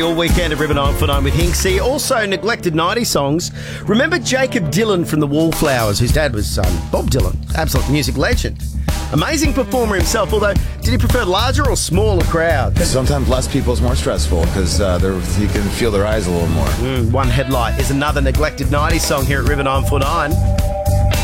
All weekend at River 949 with Hinksy. Also, neglected 90 songs. Remember Jacob Dylan from the Wallflowers, whose dad was Bob Dylan, absolute music legend. Amazing performer himself, although did he prefer larger or smaller crowds? Sometimes less people is more stressful because you can feel their eyes a little more. One Headlight is another neglected 90 song here at River 949.